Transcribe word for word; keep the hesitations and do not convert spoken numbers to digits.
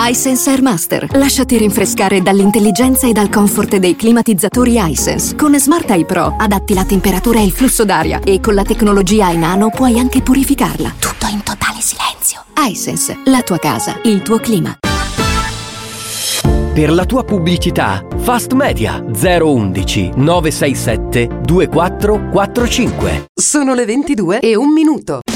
iSense Airmaster. Lasciati rinfrescare dall'intelligenza e dal comfort dei climatizzatori iSense. Con Smart Eye Pro adatti la temperatura e il flusso d'aria e con la tecnologia iNano puoi anche purificarla. Tutto in totale silenzio. iSense, la tua casa, il tuo clima. Per la tua pubblicità, Fast Media zero undici nove sei sette due quattro quattro cinque. Sono le ventidue e un minuto.